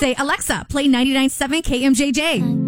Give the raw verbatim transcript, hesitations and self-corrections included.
Say, Alexa, play ninety-nine point seven K M J J.